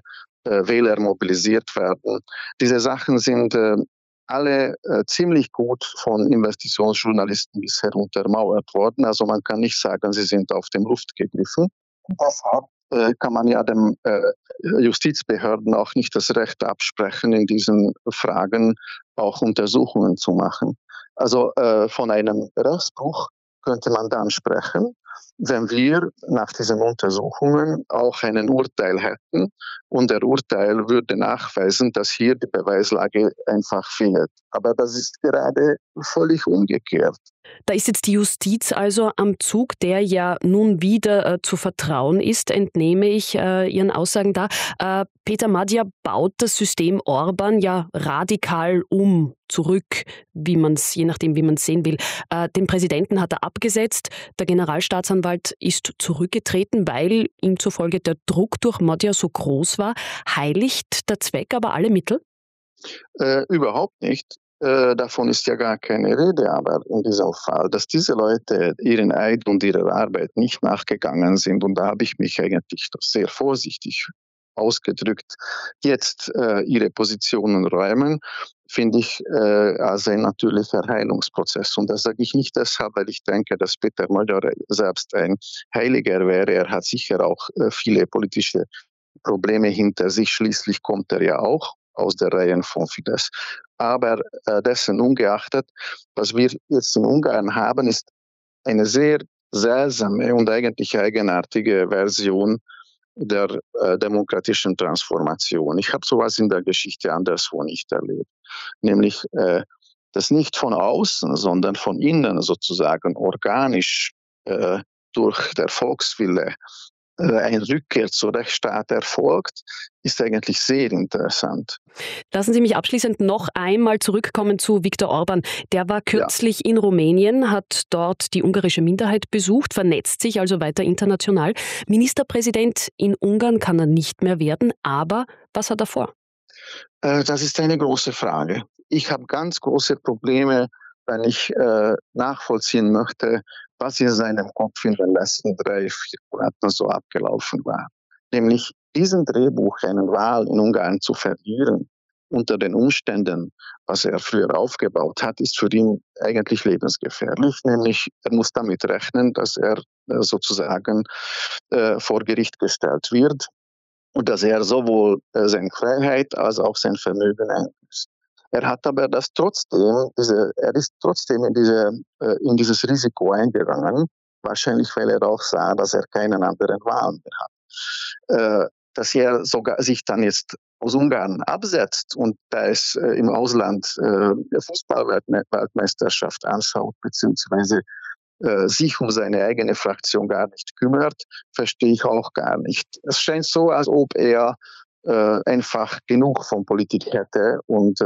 Wähler mobilisiert werden. Diese Sachen sind alle ziemlich gut von Investitionsjournalisten bisher untermauert worden. Also man kann nicht sagen, sie sind auf dem Luft gegriffen. Deshalb kann man ja den Justizbehörden auch nicht das Recht absprechen, in diesen Fragen auch Untersuchungen zu machen. Also von einem Rechtsbruch könnte man dann sprechen, wenn wir nach diesen Untersuchungen auch ein Urteil hätten und der Urteil würde nachweisen, dass hier die Beweislage einfach fehlt. Aber das ist gerade völlig umgekehrt. Da ist jetzt die Justiz also am Zug, der ja nun wieder zu vertrauen ist, entnehme ich Ihren Aussagen da. Peter Madja baut das System Orban ja radikal zurück, je nachdem, wie man es sehen will. Den Präsidenten hat er abgesetzt, der Generalstaatsanwalt ist zurückgetreten, weil ihm zufolge der Druck durch Madja so groß war. Heiligt der Zweck aber alle Mittel? Überhaupt nicht. Davon ist ja gar keine Rede, aber in diesem Fall, dass diese Leute ihren Eid und ihrer Arbeit nicht nachgegangen sind, und da habe ich mich eigentlich sehr vorsichtig ausgedrückt, jetzt ihre Positionen räumen, finde ich als ein natürlicher Heilungsprozess. Und das sage ich nicht deshalb, weil ich denke, dass Peter Magyar selbst ein Heiliger wäre. Er hat sicher auch viele politische Probleme hinter sich. Schließlich kommt er ja auch aus der Reihen von Fidesz. Aber dessen ungeachtet, was wir jetzt in Ungarn haben, ist eine sehr seltsame und eigentlich eigenartige Version der demokratischen Transformation. Ich habe sowas in der Geschichte anderswo nicht erlebt. Nämlich, dass nicht von außen, sondern von innen sozusagen organisch durch der Volkswille eine Rückkehr zur Rechtsstaat erfolgt, ist eigentlich sehr interessant. Lassen Sie mich abschließend noch einmal zurückkommen zu Viktor Orban. Der war kürzlich in Rumänien, hat dort die ungarische Minderheit besucht, vernetzt sich also weiter international. Ministerpräsident in Ungarn kann er nicht mehr werden, aber was hat er vor? Das ist eine große Frage. Ich habe ganz große Probleme, wenn ich nachvollziehen möchte, was in seinem Kopf in den letzten 3-4 Monaten so abgelaufen war. Nämlich diesen Drehbuch, eine Wahl in Ungarn zu verlieren, unter den Umständen, was er früher aufgebaut hat, ist für ihn eigentlich lebensgefährlich. Nämlich er muss damit rechnen, dass er sozusagen vor Gericht gestellt wird und dass er sowohl seine Freiheit als auch sein Vermögen einbüßt. Er hat aber er ist trotzdem in dieses Risiko eingegangen, wahrscheinlich weil er auch sah, dass er keinen anderen Wahl mehr hat. Dass er sogar sich dann jetzt aus Ungarn absetzt und da es im Ausland Fußball-Weltmeisterschaft anschaut, beziehungsweise sich um seine eigene Fraktion gar nicht kümmert, verstehe ich auch gar nicht. Es scheint so, als ob er einfach genug von Politik hätte und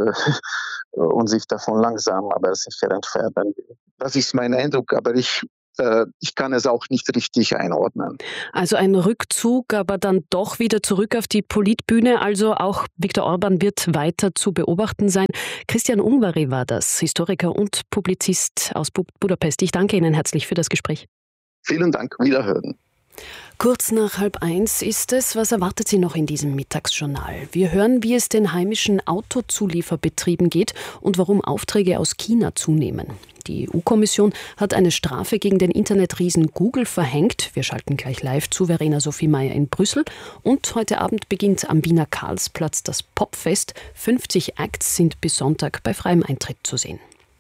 sich davon langsam aber sicher entfernen will. Das ist mein Eindruck, aber ich kann es auch nicht richtig einordnen. Also ein Rückzug, aber dann doch wieder zurück auf die Politbühne. Also auch Viktor Orban wird weiter zu beobachten sein. Christian Ungvari war das, Historiker und Publizist aus Budapest. Ich danke Ihnen herzlich für das Gespräch. Vielen Dank, wiederhören. Kurz nach 12:30 ist es. Was erwartet Sie noch in diesem Mittagsjournal? Wir hören, wie es den heimischen Autozulieferbetrieben geht und warum Aufträge aus China zunehmen. Die EU-Kommission hat eine Strafe gegen den Internetriesen Google verhängt. Wir schalten gleich live zu Verena Sophie Meyer in Brüssel. Und heute Abend beginnt am Wiener Karlsplatz das Popfest. 50 Acts sind bis Sonntag bei freiem Eintritt zu sehen.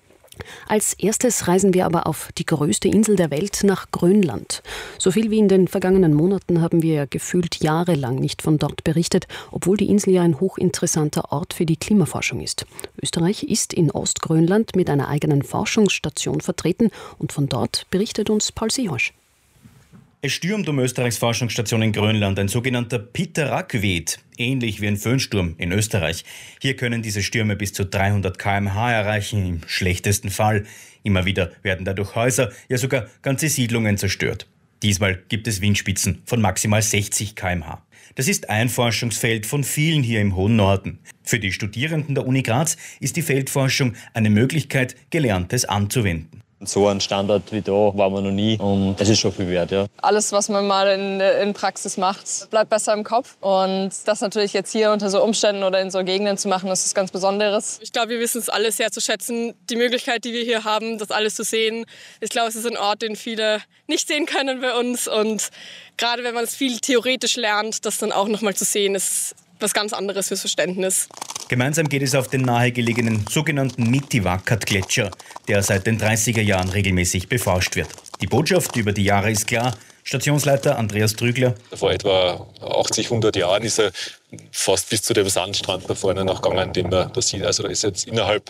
Als erstes reisen wir aber auf die größte Insel der Welt, nach Grönland. So viel wie in den vergangenen Monaten haben wir ja gefühlt jahrelang nicht von dort berichtet, obwohl die Insel ja ein hochinteressanter Ort für die Klimaforschung ist. Österreich ist in Ostgrönland mit einer eigenen Forschungsstation vertreten und von dort berichtet uns Paul Seehorsch. Es stürmt um Österreichs Forschungsstation in Grönland, ein sogenannter Pitterak weht, ähnlich wie ein Föhnsturm in Österreich. Hier können diese Stürme bis zu 300 km/h erreichen, im schlechtesten Fall. Immer wieder werden dadurch Häuser, ja sogar ganze Siedlungen zerstört. Diesmal gibt es Windspitzen von maximal 60 km/h. Das ist ein Forschungsfeld von vielen hier im hohen Norden. Für die Studierenden der Uni Graz ist die Feldforschung eine Möglichkeit, Gelerntes anzuwenden. So ein Standort wie da waren wir noch nie und es ist schon viel wert, ja. Alles, was man mal in Praxis macht, bleibt besser im Kopf. Und das natürlich jetzt hier unter so Umständen oder in so Gegenden zu machen, das ist ganz Besonderes. Ich glaube, wir wissen es alle sehr zu schätzen, die Möglichkeit, die wir hier haben, das alles zu sehen. Ich glaube, es ist ein Ort, den viele nicht sehen können bei uns. Und gerade wenn man es viel theoretisch lernt, das dann auch noch mal zu sehen, ist was ganz anderes fürs Verständnis. Gemeinsam geht es auf den nahegelegenen sogenannten Mitivakat-Gletscher, der seit den 30er Jahren regelmäßig beforscht wird. Die Botschaft über die Jahre ist klar: Stationsleiter Andreas Trügler. Vor etwa 80, 100 Jahren ist er fast bis zu dem Sandstrand da vorne noch gegangen, den man da sieht. Also da ist jetzt innerhalb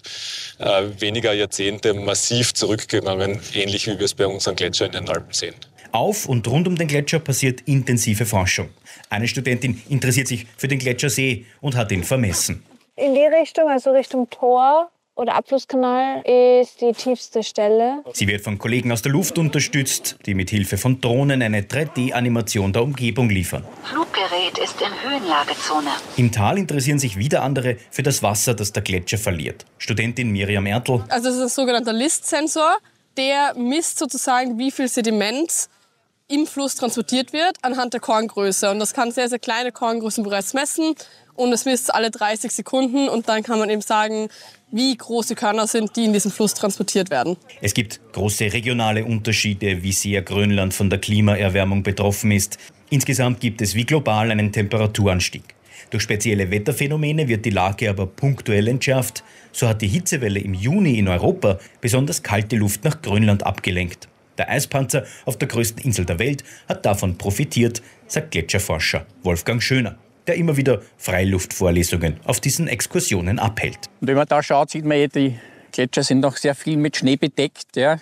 weniger Jahrzehnte massiv zurückgegangen, ähnlich wie wir es bei unseren Gletschern in den Alpen sehen. Auf und rund um den Gletscher passiert intensive Forschung. Eine Studentin interessiert sich für den Gletschersee und hat ihn vermessen. In die Richtung, also Richtung Tor oder Abflusskanal, ist die tiefste Stelle. Sie wird von Kollegen aus der Luft unterstützt, die mit Hilfe von Drohnen eine 3D-Animation der Umgebung liefern. Fluggerät ist in Höhenlagezone. Im Tal interessieren sich wieder andere für das Wasser, das der Gletscher verliert. Studentin Miriam Ertl. Also das ist ein sogenannter Listsensor. Der misst sozusagen, wie viel Sediment im Fluss transportiert wird anhand der Korngröße. Und das kann sehr, sehr kleine Korngrößen bereits messen. Und es misst alle 30 Sekunden. Und dann kann man eben sagen, wie große Körner sind, die in diesem Fluss transportiert werden. Es gibt große regionale Unterschiede, wie sehr Grönland von der Klimaerwärmung betroffen ist. Insgesamt gibt es wie global einen Temperaturanstieg. Durch spezielle Wetterphänomene wird die Lage aber punktuell entschärft. So hat die Hitzewelle im Juni in Europa besonders kalte Luft nach Grönland abgelenkt. Der Eispanzer auf der größten Insel der Welt hat davon profitiert, sagt Gletscherforscher Wolfgang Schöner, der immer wieder Freiluftvorlesungen auf diesen Exkursionen abhält. Und wenn man da schaut, sieht man, die Gletscher sind noch sehr viel mit Schnee bedeckt. Ja.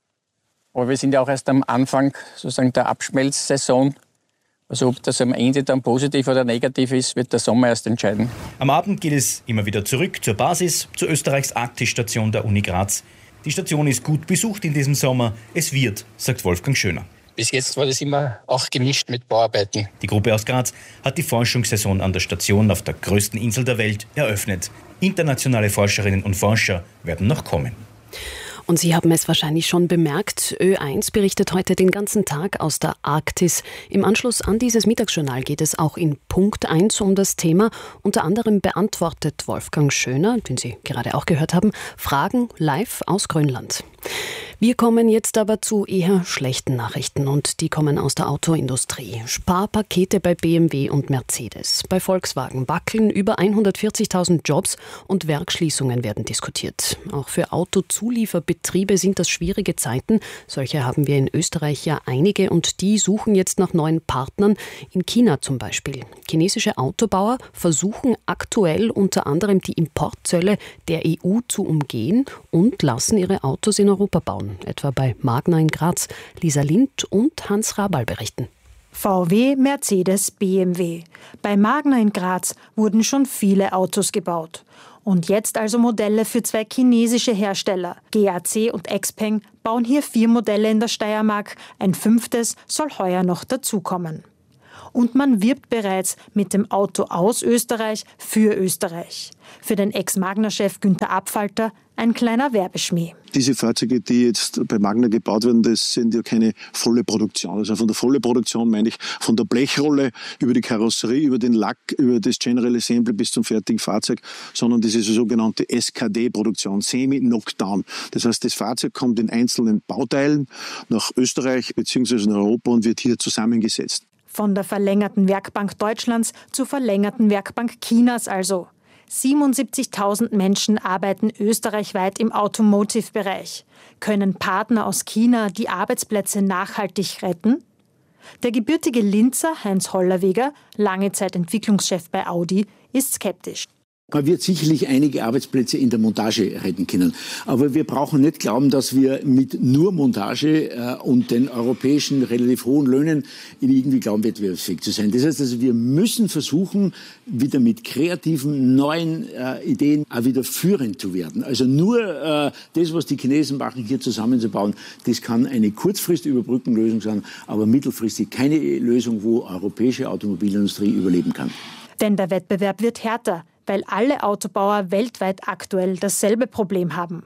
Aber wir sind ja auch erst am Anfang sozusagen der Abschmelzsaison. Also ob das am Ende dann positiv oder negativ ist, wird der Sommer erst entscheiden. Am Abend geht es immer wieder zurück zur Basis, zur Österreichs Arktis-Station der Uni Graz. Die Station ist gut besucht in diesem Sommer. Es wird, sagt Wolfgang Schöner. Bis jetzt war das immer auch gemischt mit Bauarbeiten. Die Gruppe aus Graz hat die Forschungssaison an der Station auf der größten Insel der Welt eröffnet. Internationale Forscherinnen und Forscher werden noch kommen. Und Sie haben es wahrscheinlich schon bemerkt, Ö1 berichtet heute den ganzen Tag aus der Arktis. Im Anschluss an dieses Mittagsjournal geht es auch in Punkt 1 um das Thema. Unter anderem beantwortet Wolfgang Schöner, den Sie gerade auch gehört haben, Fragen live aus Grönland. Wir kommen jetzt aber zu eher schlechten Nachrichten und die kommen aus der Autoindustrie. Sparpakete bei BMW und Mercedes. Bei Volkswagen wackeln über 140.000 Jobs und Werksschließungen werden diskutiert. Auch für Autozulieferbetriebe sind das schwierige Zeiten. Solche haben wir in Österreich ja einige und die suchen jetzt nach neuen Partnern. In China zum Beispiel. Chinesische Autobauer versuchen aktuell unter anderem die Importzölle der EU zu umgehen und lassen ihre Autos in Europa bauen. Etwa bei Magna in Graz. Lisa Lind und Hans Rabal berichten. VW, Mercedes, BMW. Bei Magna in Graz wurden schon viele Autos gebaut. Und jetzt also Modelle für 2 chinesische Hersteller. GAC und Xpeng bauen hier 4 Modelle in der Steiermark. Ein 5. soll heuer noch dazukommen. Und man wirbt bereits mit dem Auto aus Österreich für Österreich. Für den Ex-Magna-Chef Günther Abfalter ein kleiner Werbeschmäh. Diese Fahrzeuge, die jetzt bei Magna gebaut werden, das sind ja keine volle Produktion. Also von der vollen Produktion meine ich von der Blechrolle über die Karosserie, über den Lack, über das General Assembly bis zum fertigen Fahrzeug, sondern das ist eine sogenannte SKD-Produktion, Semi-Knockdown. Das heißt, das Fahrzeug kommt in einzelnen Bauteilen nach Österreich bzw. in Europa und wird hier zusammengesetzt. Von der verlängerten Werkbank Deutschlands zur verlängerten Werkbank Chinas also. 77.000 Menschen arbeiten österreichweit im Automotive-Bereich. Können Partner aus China die Arbeitsplätze nachhaltig retten? Der gebürtige Linzer Heinz Hollerweger, lange Zeit Entwicklungschef bei Audi, ist skeptisch. Man wird sicherlich einige Arbeitsplätze in der Montage retten können. Aber wir brauchen nicht glauben, dass wir mit nur Montage und den europäischen relativ hohen Löhnen irgendwie glauben, wettbewerbsfähig zu sein. Das heißt also, wir müssen versuchen, wieder mit kreativen, neuen Ideen auch wieder führend zu werden. Also nur das, was die Chinesen machen, hier zusammenzubauen, das kann eine kurzfristige Überbrückungslösung sein, aber mittelfristig keine Lösung, wo europäische Automobilindustrie überleben kann. Denn der Wettbewerb wird härter, weil alle Autobauer weltweit aktuell dasselbe Problem haben.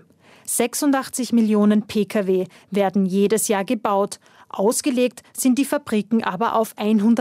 86 Millionen Pkw werden jedes Jahr gebaut. Ausgelegt sind die Fabriken aber auf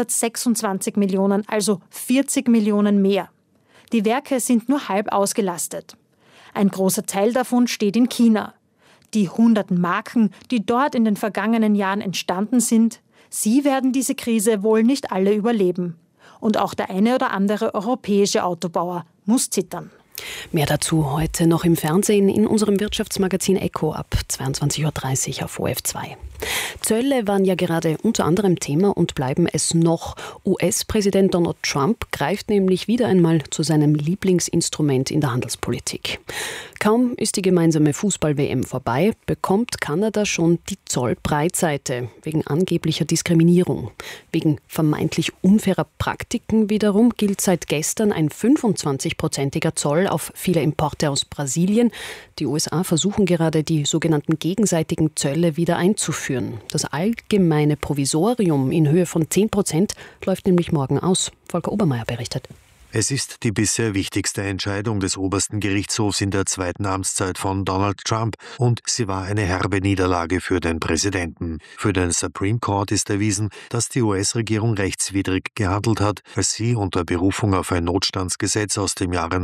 126 Millionen, also 40 Millionen mehr. Die Werke sind nur halb ausgelastet. Ein großer Teil davon steht in China. Die hunderten Marken, die dort in den vergangenen Jahren entstanden sind, sie werden diese Krise wohl nicht alle überleben. Und auch der eine oder andere europäische Autobauer muss zittern. Mehr dazu heute noch im Fernsehen in unserem Wirtschaftsmagazin Echo ab 22.30 Uhr auf ORF2. Zölle waren ja gerade unter anderem Thema und bleiben es noch. US-Präsident Donald Trump greift nämlich wieder einmal zu seinem Lieblingsinstrument in der Handelspolitik. Kaum ist die gemeinsame Fußball-WM vorbei, bekommt Kanada schon die Zollbreitseite wegen angeblicher Diskriminierung. Wegen vermeintlich unfairer Praktiken wiederum gilt seit gestern ein 25-prozentiger Zoll auf viele Importe aus Brasilien. Die USA versuchen gerade, die sogenannten gegenseitigen Zölle wieder einzuführen. Das allgemeine Provisorium in Höhe von 10% läuft nämlich morgen aus. Volker Obermeier berichtet. Es ist die bisher wichtigste Entscheidung des obersten Gerichtshofs in der zweiten Amtszeit von Donald Trump und sie war eine herbe Niederlage für den Präsidenten. Für den Supreme Court ist erwiesen, dass die US-Regierung rechtswidrig gehandelt hat, als sie unter Berufung auf ein Notstandsgesetz aus dem Jahre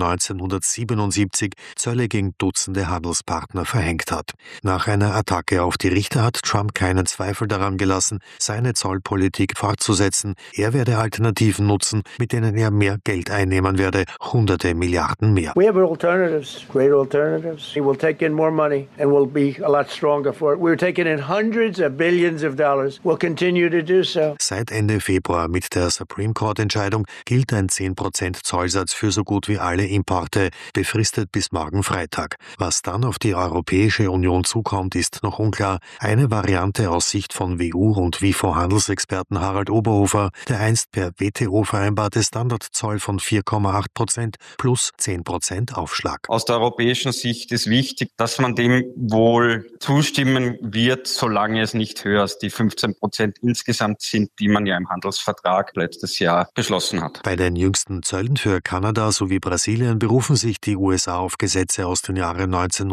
1977 Zölle gegen Dutzende Handelspartner verhängt hat. Nach einer Attacke auf die Richter hat Trump keinen Zweifel daran gelassen, seine Zollpolitik fortzusetzen. Er werde Alternativen nutzen, mit denen er mehr Geld einnehmen werde, hunderte Milliarden mehr. We have alternatives, great alternatives. We will take in more money and we'll be a lot stronger for it. We're taking in hundreds of billions of dollars. We'll continue to do so. Seit Ende Februar mit der Supreme Court Entscheidung gilt ein 10% Zollsatz für so gut wie alle Importe, befristet bis morgen Freitag. Was dann auf die Europäische Union zukommt, ist noch unklar. Eine Variante aus Sicht von WU- und WIFO-Handelsexperten Harald Oberhofer, der einst per WTO vereinbarte Standardzoll von 4,8% plus 10% Aufschlag. Aus der europäischen Sicht ist wichtig, dass man dem wohl zustimmen wird, solange es nicht höher als die 15% insgesamt sind, die man ja im Handelsvertrag letztes Jahr beschlossen hat. Bei den jüngsten Zöllen für Kanada sowie Brasilien berufen sich die USA auf Gesetze aus den Jahren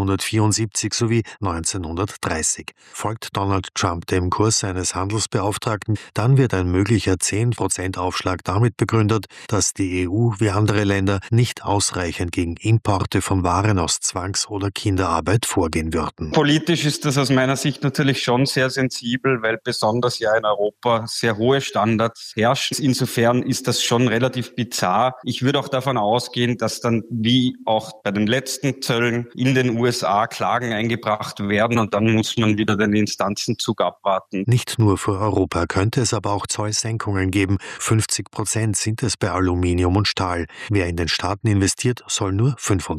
1974 sowie 1930. Folgt Donald Trump dem Kurs seines Handelsbeauftragten, dann wird ein möglicher 10% Aufschlag damit begründet, dass die EU wie andere Länder nicht ausreichend gegen Importe von Waren aus Zwangs- oder Kinderarbeit vorgehen würden. Politisch ist das aus meiner Sicht natürlich schon sehr sensibel, weil besonders ja in Europa sehr hohe Standards herrschen. Insofern ist das schon relativ bizarr. Ich würde auch davon ausgehen, dass dann wie auch bei den letzten Zöllen in den USA Klagen eingebracht werden und dann muss man wieder den Instanzenzug abwarten. Nicht nur für Europa könnte es aber auch Zollsenkungen geben. 50% sind es bei Aluminium und Stahl. Wer in den Staaten investiert, soll nur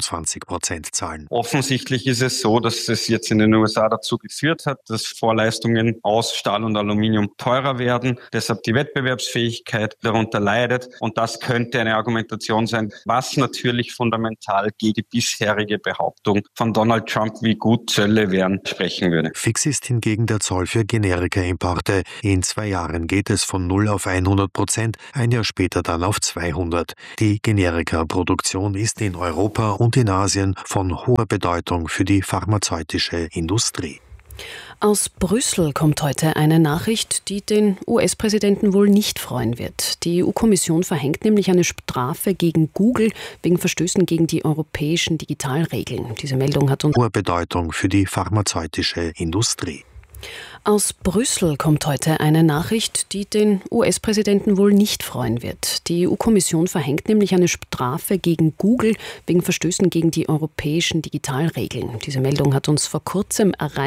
25% zahlen. Offensichtlich ist es so, dass es jetzt in den USA dazu geführt hat, dass Vorleistungen aus Stahl und Aluminium teurer werden, deshalb die Wettbewerbsfähigkeit darunter leidet. Und das könnte eine Argumentation sein, was natürlich fundamental gegen die bisherige Behauptung von Donald Trump, wie gut Zölle wären, sprechen würde. Fix ist hingegen der Zoll für Generika-Importe. In 2 Jahren geht es von 0 auf 100%, ein Jahr später dann auf 200. Die Generika-Produktion ist in Europa und in Asien von hoher Bedeutung für die pharmazeutische Industrie. Aus Brüssel kommt heute eine Nachricht, die den US-Präsidenten wohl nicht freuen wird. Die EU-Kommission verhängt nämlich eine Strafe gegen Google wegen Verstößen gegen die europäischen Digitalregeln. Diese Meldung hat uns hohe Bedeutung für die pharmazeutische Industrie. Aus Brüssel kommt heute eine Nachricht, die den US-Präsidenten wohl nicht freuen wird. Die EU-Kommission verhängt nämlich eine Strafe gegen Google wegen Verstößen gegen die europäischen Digitalregeln. Diese Meldung hat uns vor kurzem erreicht.